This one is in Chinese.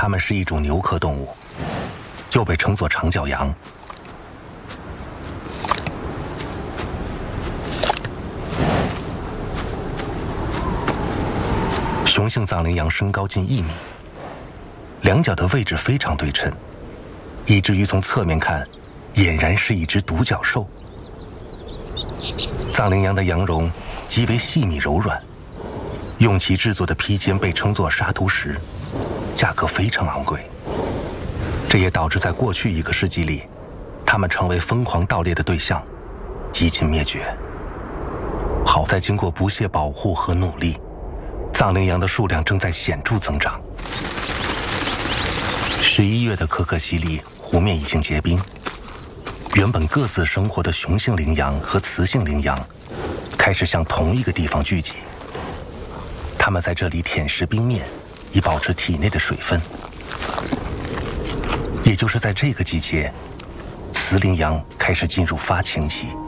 它们是一种牛科动物，又被称作长脚羊。雄性藏羚羊身高近1米，两脚的位置非常对称，以至于从侧面看，俨然是一只独角兽。藏羚羊的羊绒极为细密柔软，用其制作的披肩被称作沙图石，价格非常昂贵。这也导致在过去1个世纪里，它们成为疯狂盗猎的对象，几近灭绝。好在经过不懈保护和努力，藏羚羊的数量正在显著增长。11月的可可西里湖面已经结冰，原本各自生活的雄性羚羊和雌性羚羊开始向同一个地方聚集，它们在这里舔食冰面，以保持体内的水分。也就是在这个季节，雌羚羊开始进入发情期。